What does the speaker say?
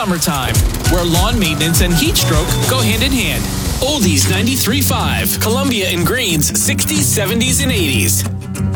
summertime, where lawn maintenance and heat stroke go hand in hand. Oldies 93.5, Columbia and Green's 60s, 70s, and 80s.